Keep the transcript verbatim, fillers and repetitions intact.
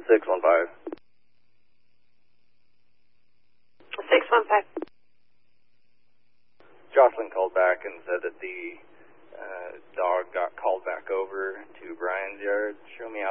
six one five. six one five. Jocelyn called back and said that the uh, dog got called back over to Brian's yard. Show me how